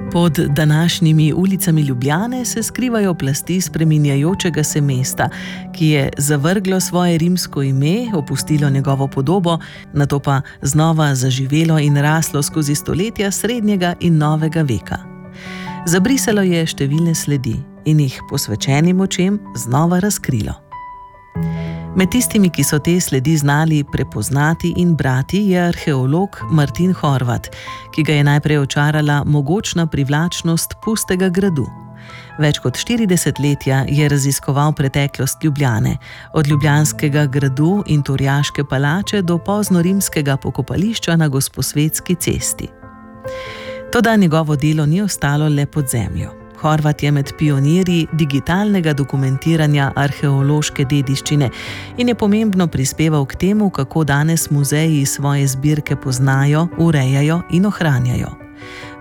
Pod današnjimi ulicami Ljubljane se skrivajo plasti spreminjajočega se mesta, ki je zavrglo svoje rimsko ime, opustilo njegovo podobo, nato pa znova zaživelo in raslo skozi stoletja srednjega in novega veka. Zabrisalo je številne sledi in jih posvečenim očem znova razkrilo. Med tistimi, ki so te sledi znali prepoznati in brati, je arheolog Martin Horvat, ki ga je najprej očarala mogočna privlačnost pustega gradu. Več kot 40 letja je raziskoval preteklost Ljubljane, od Ljubljanskega gradu in Turjaške palače do poznorimskega pokopališča na Gosposvetski cesti. Toda njegovo delo ni ostalo le pod zemljo. Horvat je med pionirji digitalnega dokumentiranja arheološke dediščine in je pomembno prispeval k temu, kako danes muzeji svoje zbirke poznajo, urejajo in ohranjajo.